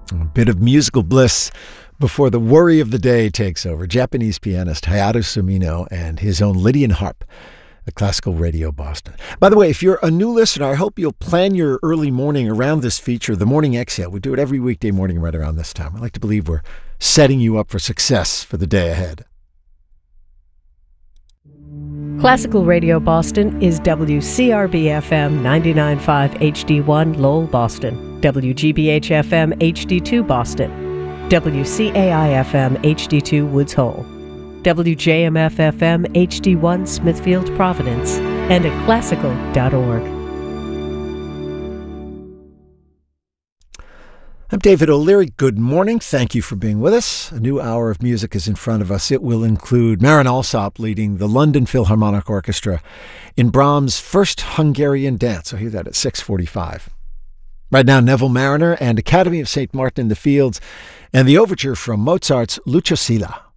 A bit of musical bliss before the worry of the day takes over. Japanese pianist Hayato Sumino and his own Lydian harp at Classical Radio Boston. By the way, if you're a new listener, I hope you'll plan your early morning around this feature, The Morning Exhale. We do it every weekday morning right around this time. I like to believe we're setting you up for success for the day ahead. Classical Radio Boston is WCRB-FM 99.5 HD1 Lowell, Boston, WGBH-FM HD2 Boston, WCAI-FM HD2 Woods Hole, WJMF-FM HD1 Smithfield, Providence, and at classical.org. I'm David O'Leary. Good morning. Thank you for being with us. A new hour of music is in front of us. It will include Marin Alsop leading the London Philharmonic Orchestra in Brahms' First Hungarian Dance. I'll hear that at 6:45. Right now, Neville Marriner and Academy of St. Martin in the Fields and the overture from Mozart's Lucio Silla.